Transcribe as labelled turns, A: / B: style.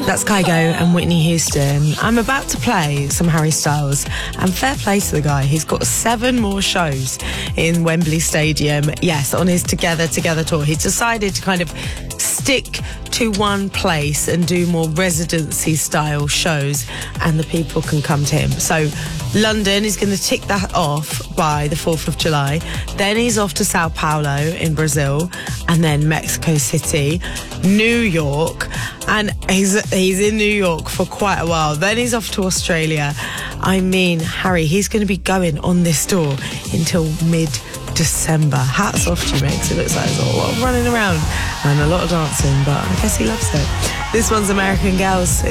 A: That's Kygo and Whitney Houston. I'm about to play some Harry Styles, and fair play to the guy. He's got 7 more shows in Wembley Stadium. Yes, on his Together tour. He's decided to kind of stick to one place and do more residency style shows, and the people can come to him. So London is going to tick that off by the 4th of July. Then he's off to Sao Paulo in Brazil, and then Mexico City, New York, and he's in New York for quite a while. Then he's off to Australia. I mean, Harry, he's going to be going on this tour until mid-December. Hats off to you, Mex. It looks like there's a lot of running around and a lot of dancing, but I guess he loves it. This one's American Girls.